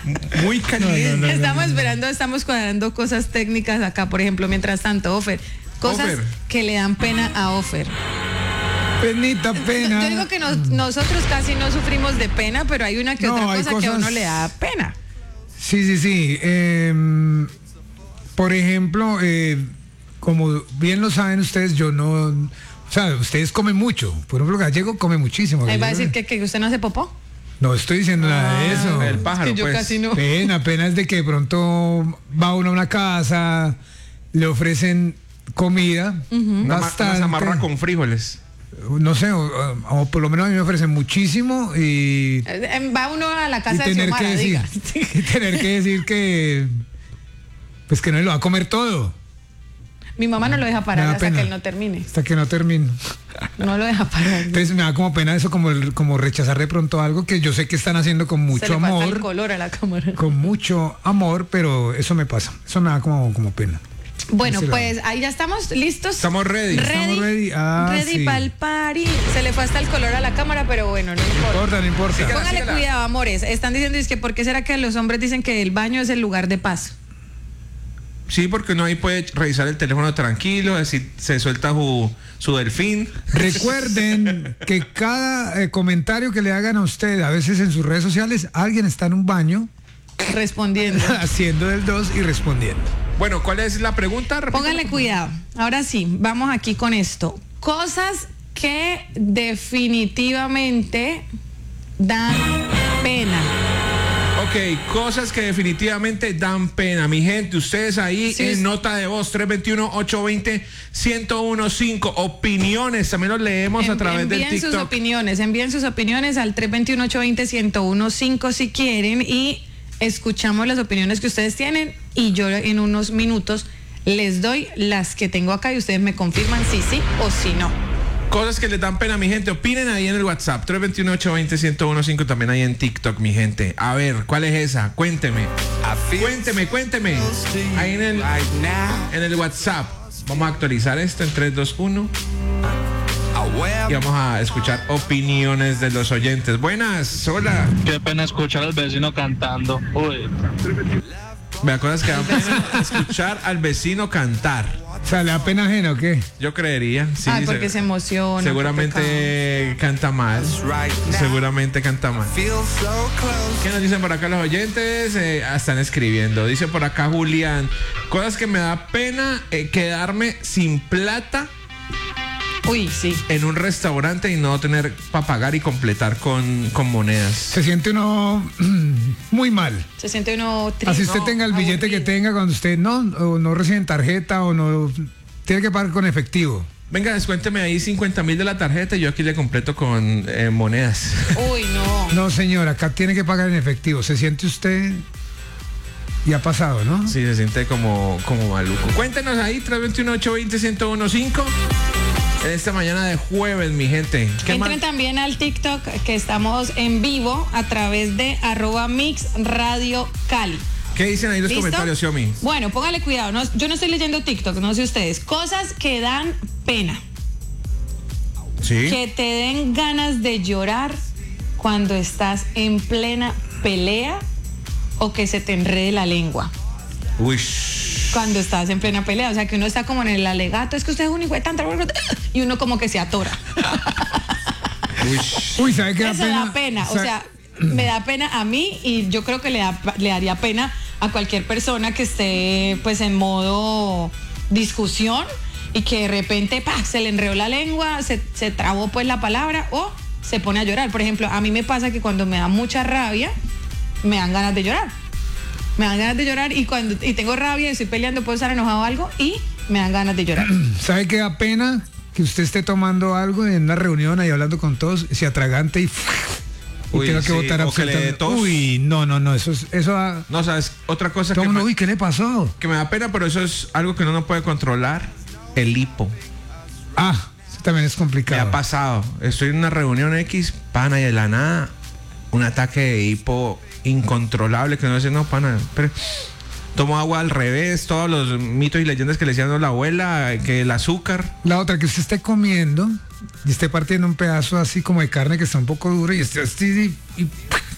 muy caliente. No. Estamos esperando, estamos cuadrando cosas técnicas acá, por ejemplo, mientras tanto, Ofer. Cosas que le dan pena a Ofer. Penita, pena. Yo digo que nosotros casi no sufrimos de pena, pero hay una que otra cosa que a uno le da pena. Sí. Por ejemplo, como bien lo saben ustedes, yo no... O sea, ustedes comen mucho. Por ejemplo, Gallego come muchísimo. Ahí va a decir que usted no hace popó. No estoy diciendo nada de eso. El pájaro, es que yo casi no. Pena es de que de pronto va uno a una casa, le ofrecen comida, bastante. Una zamarra con frijoles. No sé, o por lo menos a mí me ofrecen muchísimo y... Va uno a la casa de tener Xiomara, diga. y tener que decir que... Pues que no lo va a comer todo. Mi mamá no lo deja parar hasta que él no termine. Hasta que no termine. No lo deja parar. Entonces me da como pena eso, como rechazar de pronto algo que yo sé que están haciendo con mucho Se le amor. falta el color a la cámara. Con mucho amor, pero eso me pasa. Eso me da como pena. Bueno, pues ahí ya estamos listos. Estamos ready. Estamos ready. Ready para el party. Se le fue hasta el color a la cámara, pero bueno, no importa. No importa. Póngale cuidado, amores. Están diciendo, es que ¿por qué será que los hombres dicen que el baño es el lugar de paz? Sí, porque uno ahí puede revisar el teléfono tranquilo, así se suelta su delfín. Recuerden que cada comentario que le hagan a usted, a veces en sus redes sociales, alguien está en un baño respondiendo, haciendo del 2 y respondiendo. Bueno, ¿cuál es la pregunta? Póngale cuidado. Ahora sí, vamos aquí con esto. Cosas que definitivamente dan pena. Ok, cosas que definitivamente dan pena. Mi gente, ustedes ahí en nota de voz 321-820-1015. Opiniones, también los leemos a través del TikTok. Envíen sus opiniones al 321-820-1015 si quieren y escuchamos las opiniones que ustedes tienen y yo en unos minutos les doy las que tengo acá y ustedes me confirman si sí o si no. Cosas que les dan pena, mi gente. Opinen ahí en el WhatsApp 321-820-1015, también ahí en TikTok, mi gente. A ver, ¿cuál es esa? Cuénteme. Cuénteme. Ahí en el WhatsApp. Vamos a actualizar esto en 3, 2, 1. Y vamos a escuchar opiniones de los oyentes. Buenas, hola. Qué pena escuchar al vecino cantando. Uy. Me acuerdas que da pena escuchar al vecino cantar. O sea, ¿le da pena ajena o qué? Yo creería. Sí, porque se emociona. Seguramente canta mal. ¿Qué nos dicen por acá los oyentes? Están escribiendo. Dice por acá Julián. Cosas que me da pena quedarme sin plata. Uy, sí. En un restaurante y no tener para pagar y completar con monedas. Se siente uno muy mal. Se siente uno triste. Así usted tenga el billete aburrido que tenga, cuando usted no recibe tarjeta o no tiene que pagar con efectivo. Venga, descuénteme ahí 50,000 de la tarjeta y yo aquí le completo con monedas. Uy, no. No, señor, acá tiene que pagar en efectivo. Se siente usted... Y ha pasado, ¿no? Sí, se siente como maluco. Cuéntenos ahí, 321-820-1015. En esta mañana de jueves, mi gente. Entren también al TikTok, que estamos en vivo a través de @MixRadioCali. ¿Qué dicen ahí los comentarios, Xiomi? Bueno, póngale cuidado. Yo no estoy leyendo TikTok, no sé ustedes. Cosas que dan pena. Sí. Que te den ganas de llorar cuando estás en plena pelea o que se te enrede la lengua. Uy. Cuando estás en plena pelea, o sea que uno está como en el alegato, es que usted es un hijo de tanta, y uno como que se atora. Uy, ¿sabe qué da pena? Eso da pena, o sea, me da pena a mí y yo creo que le daría pena a cualquier persona que esté pues en modo discusión y que de repente se le enredó la lengua, se trabó pues la palabra o se pone a llorar. Por ejemplo, a mí me pasa que cuando me da mucha rabia, me dan ganas de llorar. Me dan ganas de llorar y tengo rabia y estoy peleando, puedo estar enojado o algo y me dan ganas de llorar. ¿Sabe qué da pena? Que usted esté tomando algo en una reunión ahí hablando con todos, se atragante y tenga que botar absolutamente. Uy, no, eso da... No, sabes, otra cosa que uy, ¿qué le pasó? Que me da pena, pero eso es algo que uno no puede controlar, el hipo. Eso también es complicado. Me ha pasado, estoy en una reunión X, pana, y de la nada, un ataque de hipo incontrolable que no dice, no, pana, pero tomo agua al revés, todos los mitos y leyendas que le decían a la abuela, que el azúcar. La otra, que usted esté comiendo y esté partiendo un pedazo así como de carne que está un poco duro y esté así y